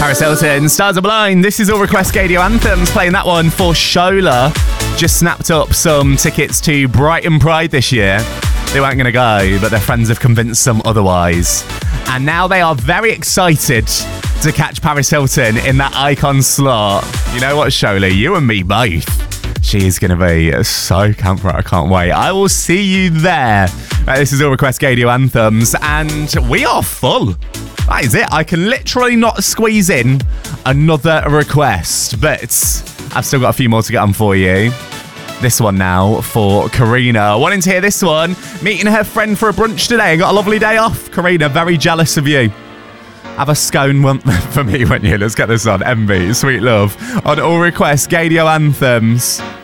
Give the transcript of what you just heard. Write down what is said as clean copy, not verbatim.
Paris Hilton, Stars Are Blind. This is All Request Gadio Anthems, playing that one for Shola. Just snapped up some tickets to Brighton Pride this year. They weren't going to go, but their friends have convinced them otherwise. And now they are very excited to catch Paris Hilton in that icon slot. You know what, Shola? You and me both. She is going to be so camp right. I can't wait. I will see you there. This is All Request Gadio Anthems, and we are full. That is it. I can literally not squeeze in another request, but I've still got a few more to get on for you. This one now for Karina. Wanting to hear this one. Meeting her friend for a brunch today. Got a lovely day off. Karina, very jealous of you. Have a scone one for me, won't you? Let's get this on. Envy, sweet love. On All Request Gadio Anthems.